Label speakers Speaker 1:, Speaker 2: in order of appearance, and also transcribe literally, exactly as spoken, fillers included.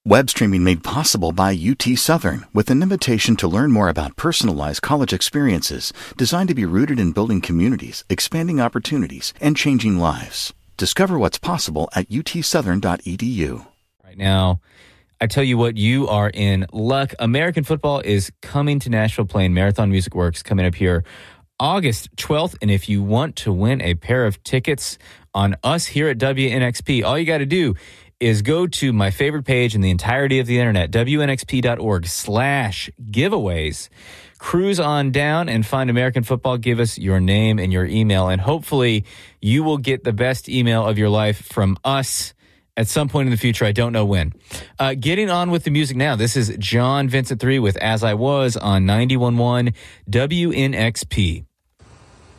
Speaker 1: Web streaming made possible by U T Southern, with an invitation to learn more about personalized college experiences designed to be rooted in building communities, expanding opportunities, and changing lives. Discover what's possible at u t southern dot e d u.
Speaker 2: Right now, I tell you what, you are in luck. American football is coming to Nashville playing Marathon Music Works coming up here August twelfth. And if you want to win a pair of tickets on us here at W N X P, all you got to do is go to my favorite page in the entirety of the internet, w n x p dot org slash giveaways. Cruise on down and find American football. Give us your name and your email, and hopefully you will get the best email of your life from us at some point in the future. I don't know when. Uh, getting on with the music now. This is John Vincent three with As I Was on ninety-one point one W N X P.